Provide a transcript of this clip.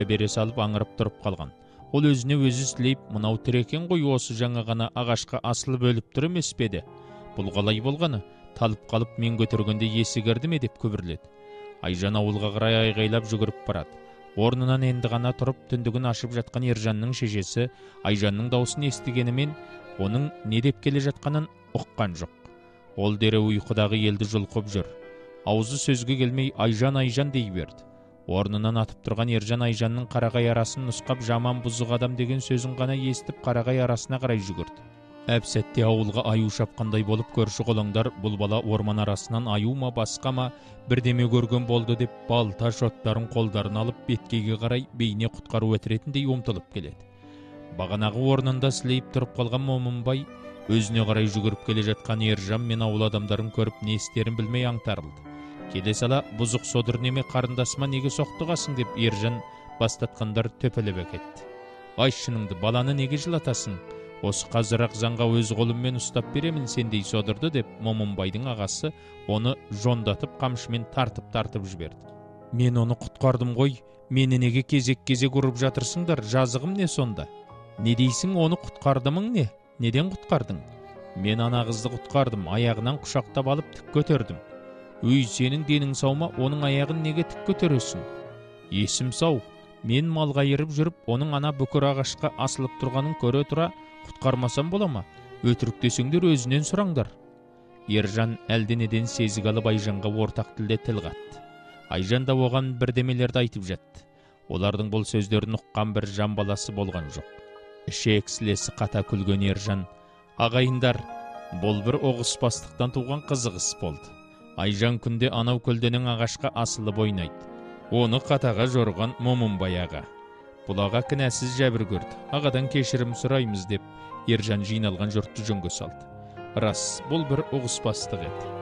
бере салып аңырып тұрып қалған. Ол өзіне өзі сілейіп, мынау тірекен ғой, осы жаңа ғана ағашқа асылып өліп тұр емес пе еді? Бұл қалай болғаны? Талып қалып мен көтергенде есі кірді ме деп күбірледі. Айжан ауылға қарай айғайлап жүгіріп барады. Орнынан енді ғана тұрып түндігін ашып жатқан Ержанның шешесі Айжанның даусын естігенімен оның не деп келе жатқанын ұққан жоқ. Ол дереу ұйқыдағы елді жұлқып жүр. Аузы сөзге келмей Айжан Айжан дей берді. Орнынан атып тұрған Ержан Айжанның қарағай арасын нұсқап, жаман бұзық адам деген сөзін ғана естіп қарағай арасына қарай жүгірді. Әп сәтте ауылға аю шапқандай болып көрші қолаңдар бұл бала орман арасынан аю ма басқа ма бірдеме көрген болды деп балта шоттарын қолдарын алып беткейге қарай бейне құтқару өтіретіндей ұмтылып келеді. Бағанағы орнында сілейіп тұрып қалған Момынбай өзіне қарай жүгіріп келе жатқан Ержан мен ауыл адамдарын көріп не істерін білмей аңтарылды. Келе сала бұзық содыр неме қарындасыма неге соқтығасың деп Ержан бастатқандар төпелеп әкетті. Ай шыныңды, баланы неге жылатасың? Осы қазір-ақ заңға өз қолыммен ұстап беремін сендей содырды деп Момынбайдың ағасы оны жондатып қамшымен тартып жіберді. Мен оны құтқардым ғой, мені неге кезек-кезек ұрып жатырсыңдар, жазығым не сонда? Не дейсің, оны құтқардымың не? Неден құтқардың? Мен ана қызды құтқардым, аяғынан құшақтап алып тік көтердім. Өй, сенің денің сау ма, оның аяғын неге тік көтересің? Есім сау, мен малға еріп жүріп, оның ана бүкір ағашқа асылып тұрғанын көре тұра құтқармасам бола ма? Өтірік десеңдер өзінен сұраңдар. Ержан әлденеден сезік алып Айжанға ортақ тілде тіл қатты. Айжан да оған бірдемелерді айтып жатты. Олардың бұл сөздерін ұққан бір жан баласы болған жоқ. Іші эксілесі қата күлген Ержан: ағайындар, бұл бір оғыспастықтан туған қызық іс болды. Айжан күнде анау көлденің ағашқа асылып ойнайды. Оны қатаға жорған Момынбай аға. Бұл аға кінәсіз жәбір көрді. Ағадан кешірім сұраймыз деп Ержан жиналған жұртты жөнге салды. Рас, бұл бір ұғыспастық еді.